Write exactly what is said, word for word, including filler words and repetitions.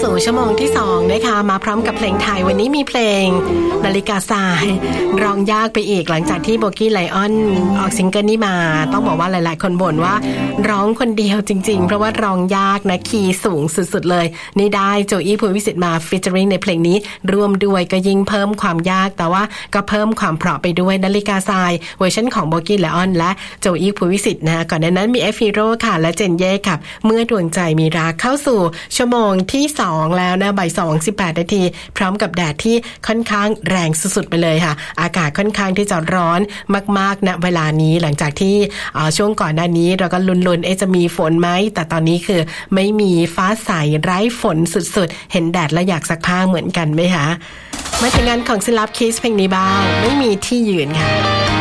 สู่ชั่วโมงที่สองนะคะมาพร้อมกับเพลงไทยวันนี้มีเพลงนาฬิกาทรายร้องยากไปอีกหลังจากที่โบกี้ไลออนออกซิงเกิลนี้มาต้องบอกว่าหลายๆคนบ่นว่าร้องคนเดียวจริงๆเพราะว่าร้องยากนะคีย์สูงสุดๆเลยนี่ได้โจอี้ภูวิสิทธิ์มาฟีเจอริ่งในเพลงนี้ร่วมด้วยก็ยิ่งเพิ่มความยากแต่ว่าก็เพิ่มความเพราะไปด้วยนาฬิกาทรายเวอร์ชันของโบกี้ไลออนและโจอี้ภูวิสิทธิ์นะก่อนหน้านั้นมีเอฟฮีโร่ค่ะและเจนเย่กับเมื่อดวงใจมีรักเข้าสู่ชั่วโมงที่สองแล้วนะบ่ายสองสิบแปดนาทีพร้อมกับแดดที่ค่อนข้างแรงสุดๆไปเลยค่ะอากาศค่อนข้างที่จะร้อนมากๆณเวลานี้หลังจากที่ช่วงก่อนหน้านี้เราก็ลุ้นๆเอ๊ะจะมีฝนไหมแต่ตอนนี้คือไม่มีฟ้าใสไร้ฝนสุดๆเห็นแดดแล้วอยากซักผ้าเหมือนกันไหมคะมาถึงงานของศิลปินคิสเพลงนี้บ้างไม่มีที่ยืนค่ะ